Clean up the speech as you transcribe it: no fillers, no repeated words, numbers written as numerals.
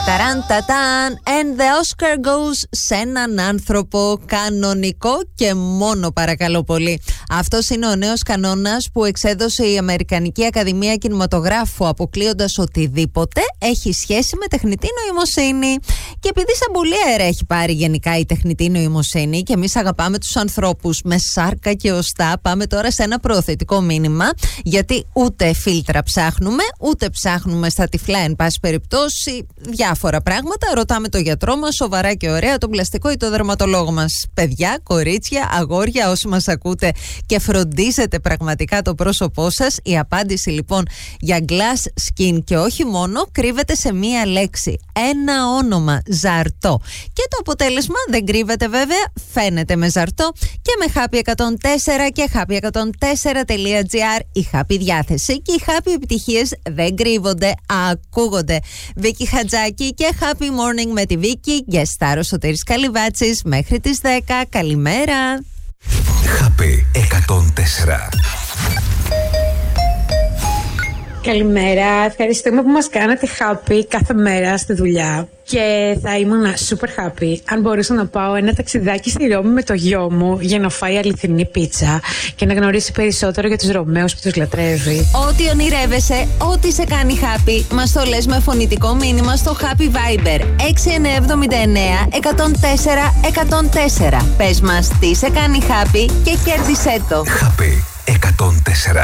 Ταραντατάν, and the Oscar goes σε έναν άνθρωπο κανονικό και μόνο, παρακαλώ πολύ. Αυτός είναι ο νέος κανόνας που εξέδωσε η Αμερικανική Ακαδημία Κινηματογράφου, αποκλείοντας οτιδήποτε έχει σχέση με τεχνητή νοημοσύνη. Και επειδή σαν πολύ αέρα έχει πάρει γενικά η τεχνητή νοημοσύνη και εμείς αγαπάμε τους ανθρώπους με σάρκα και οστά, πάμε τώρα σε ένα προωθητικό μήνυμα, γιατί ούτε φίλτρα ψάχνουμε, ούτε ψάχνουμε στα τυφλά, εν πάση περιπτώσει, διάφορα πράγματα. Ρωτάμε το γιατρό μας, σοβαρά και ωραία, τον πλαστικό ή το δερματολόγο μας. Παιδιά, κορίτσια, αγόρια, όσοι μας ακούτε και φροντίζετε πραγματικά το πρόσωπό σας, η απάντηση λοιπόν για glass skin και όχι μόνο κρύβεται σε μία λέξη. Ένα όνομα, Ζαρτό. Και το αποτέλεσμα δεν κρύβεται βέβαια, φαίνεται με Ζαρτό και με Happy 104 και happy104.gr. Η Happy διάθεση και οι Happy επιτυχίες δεν κρύβονται, ακούγονται. Βίκη Χατζάκη και Happy Morning με τη Βίκη, guest star ο Σωτήρης Καλυβάτσης μέχρι τις 10. Καλημέρα. Happy 104. Καλημέρα, ευχαριστούμε που μας κάνατε happy κάθε μέρα στη δουλειά και θα ήμουν super happy αν μπορούσα να πάω ένα ταξιδάκι στη Ρώμη με το γιο μου για να φάει αληθινή πίτσα και να γνωρίσει περισσότερο για τους Ρωμαίους που τους λατρεύει. Ό,τι ονειρεύεσαι, ό,τι σε κάνει happy, μας το λες με φωνητικό μήνυμα στο Happy Viber 6979 104 104. Πες μας τι σε κάνει happy και κέρδισέ το. Happy 104.